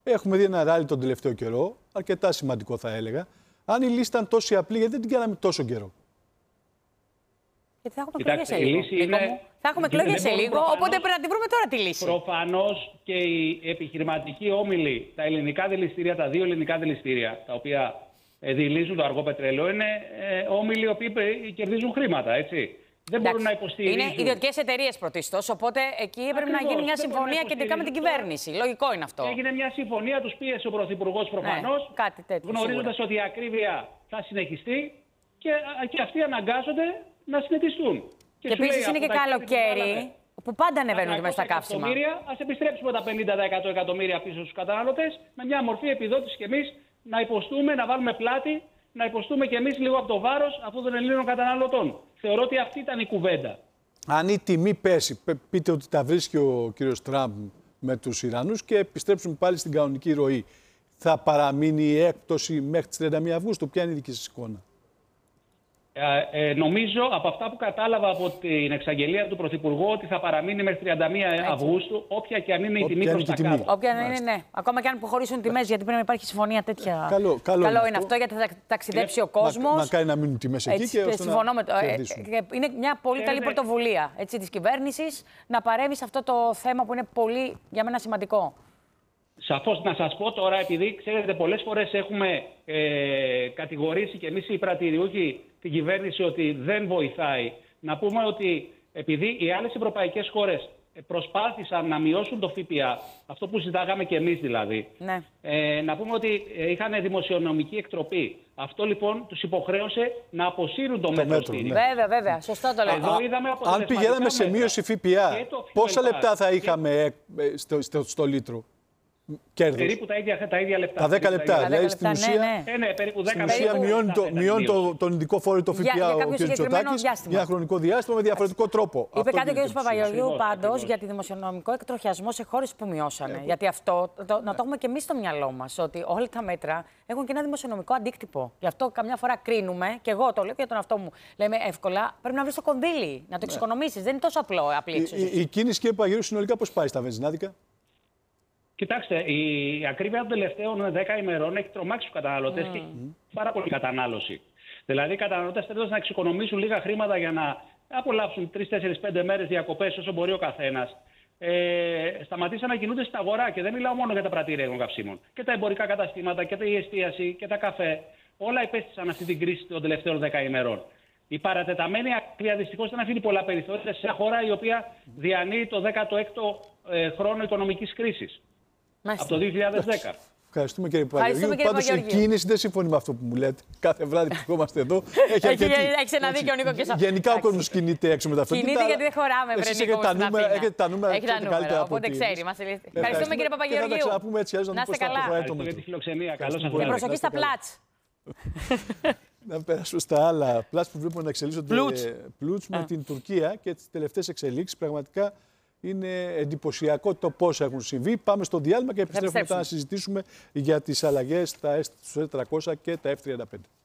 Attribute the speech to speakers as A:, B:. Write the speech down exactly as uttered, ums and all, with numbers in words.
A: Έχουμε δει ένα ράλι τον τελευταίο καιρό, αρκετά σημαντικό θα έλεγα. Αν η λύση ήταν τόσο απλή, γιατί δεν την κάναμε τόσο καιρό.
B: Γιατί θα έχουμε εκλογές σε λίγο. Είναι... Θα έχουμε εκλογές σε λίγο, προφανώς, οπότε πρέπει να τη βρούμε τώρα τη λύση.
C: Προφανώς και οι επιχειρηματικοί όμιλοι, τα ελληνικά δηληστήρια, τα δύο ελληνικά δηληστήρια, τα οποία δηλίζουν το αργό πετρέλαιο, είναι ε, όμιλοι οι οποίοι κερδίζουν χρήματα, έτσι. Δεν Εντάξει. μπορούν να υποστηρίζουν.
B: Είναι ιδιωτικές εταιρείες πρωτίστως, οπότε εκεί έπρεπε να γίνει μια συμφωνία σχετικά με την κυβέρνηση. Λογικό είναι αυτό.
C: Έγινε μια συμφωνία, τους πίεσε ο Πρωθυπουργός προφανώς,
B: ναι,
C: γνωρίζοντας ότι η ακρίβεια θα συνεχιστεί και, και αυτοί αναγκάζονται να συνετιστούν.
B: Και, και επίσης είναι και καλοκαίρι, που πάντα ανεβαίνουν και μέσα στα καύσιμα.
C: Ας επιστρέψουμε τα πενήντα τοις εκατό εκατομμύρια πίσω στους καταναλωτές με μια μορφή επιδότηση και εμείς να υποστούμε, να βάλουμε πλάτη, να υποστούμε και εμείς λίγο από το βάρος αυτών των Ελλήνων καταναλωτών. Θεωρώ ότι αυτή ήταν η κουβέντα.
A: Αν η τιμή πέσει, πείτε ότι τα βρίσκει ο κύριος Τραμπ με τους Ιρανούς και επιστρέψουμε πάλι στην κανονική ροή, θα παραμείνει η έκπτωση μέχρι τις τριάντα μία Αυγούστου? Ποια είναι η δική σας εικόνα?
C: Ε, ε, νομίζω από αυτά που κατάλαβα από την εξαγγελία του Πρωθυπουργού ότι θα παραμείνει μέχρι τριάντα μία Αυγούστου, όποια και αν είναι η τιμή προς τα κάτω.
B: Όποια είναι, ναι. Ακόμα και αν προχωρήσουν οι τιμές, γιατί πρέπει να υπάρχει συμφωνία τέτοια.
A: Καλό, καλό,
B: καλό είναι αυτό, γιατί θα ταξιδέψει είναι, ο κόσμος.
A: Μακάρι να μείνουν τιμές εκεί και ώστε
B: συμφωνώ
A: να
B: με το. Είναι μια πολύ καλή πρωτοβουλία έτσι, της κυβέρνησης να παρέμβει σε αυτό το θέμα που είναι πολύ για μένα σημαντικό.
C: Σαφώς να σας πω τώρα, επειδή ξέρετε πολλές φορές έχουμε ε, κατηγορήσει και εμείς οι πρατηριούχοι την κυβέρνηση ότι δεν βοηθάει, να πούμε ότι επειδή οι άλλες ευρωπαϊκές χώρες προσπάθησαν να μειώσουν το ΦΠΑ, αυτό που ζητάγαμε και εμείς δηλαδή, ναι. ε, να πούμε ότι είχαν δημοσιονομική εκτροπή. Αυτό λοιπόν τους υποχρέωσε να αποσύρουν το, το μέτρο στήριξη.
B: Ναι. Βέβαια, βέβαια. Σωστό το λέτε.
A: Αν πηγαίναμε σε μείωση ΦΠΑ, πόσα λεπτά θα είχαμε και... στο, στο, στο λίτρο? Κέρδος.
C: Περίπου τα ίδια, τα ίδια λεπτά.
A: Τα δέκα λεπτά. Δηλαδή στην ουσία,
B: ναι,
C: ναι. Ναι, περίπου δέκα
A: στην ουσία μειώνει, το, μειώνει το, τον ειδικό φόρο το ΦΠΑ ο κ. Μητσοτάκης για ένα χρονικό διάστημα με διαφορετικό τρόπο.
B: Είπε αυτό κάτι ο κ. Παπαγεωργίου πάντως για τη δημοσιονομικό εκτροχιασμό σε χώρες που μειώσανε. Yeah. Γιατί αυτό το, να το έχουμε και εμείς στο μυαλό μας, ότι όλα τα μέτρα έχουν και ένα δημοσιονομικό αντίκτυπο. Γι' αυτό καμιά φορά κρίνουμε, και εγώ το λέω για τον εαυτό μου, λέμε εύκολα, πρέπει να βρεις το κονδύλι, να το εξοικονομήσεις. Δεν είναι τόσο απλό.
A: Η κίνηση, κ. Παπαγεωργίου, συνολικά πώς πάει στα βενζινάδικα?
C: Κοιτάξτε, η ακρίβεια των τελευταίων δέκα ημερών έχει τρομάξει τους καταναλωτές mm. και πάρα πολύ κατανάλωση. Δηλαδή, οι καταναλωτές θέλουν να εξοικονομήσουν λίγα χρήματα για να απολαύσουν τρεις, τέσσερις, πέντε μέρες διακοπές όσο μπορεί ο καθένας. Ε, σταματήσαν να κινούνται στην αγορά και δεν μιλάω μόνο για τα πρατήρια των καυσίμων. Και τα εμπορικά καταστήματα και η εστίαση και τα καφέ. Όλα υπέστησαν αυτή την κρίση των τελευταίων δέκα ημερών. Η παρατεταμένη ακρίβεια δυστυχώς δεν αφήνει πολλά περιθώρια σε μια χώρα η οποία διανύει το δέκατο έκτο ε, χρόνο οικονομικής κρίσης.
B: Μάλιστα.
C: Από το δύο χιλιάδες δέκα.
A: Ευχαριστούμε κύριε Παπαγεωργίου. Πάντως η κίνηση δεν συμφωνεί με αυτό που μου λέτε. Κάθε βράδυ που ερχόμαστε εδώ.
B: Έχει αρκετή. Έχει ένα δίκιο ο Νίκο και
A: γενικά ο κόσμος κινείται έξω με τα αυτοκίνητα.
B: Κινείται γιατί δεν χωράμε, βρε Νίκο.
A: Έχετε τα νούμερα
B: καλύτερα. Οπότε ξέρει. Ευχαριστούμε κύριε Παπαγεωργίου.
A: Θα τα ξαναπούμε έτσι αλλιώς να δούμε πώς θα προχωράει το μέτρο.
C: Και
B: προσοχή στα πλάτς.
A: Να περάσουμε στα άλλα πλάτς που βλέπουμε να εξελίσσονται πλούτς με την Τουρκία και τις τελευταίες εξελίξεις. Πραγματικά είναι εντυπωσιακό το πώς έχουν συμβεί. Πάμε στο διάλειμμα και επιστρέφουμε μετά να συζητήσουμε για τις αλλαγές στα F τριακόσια και τα F τριάντα πέντε.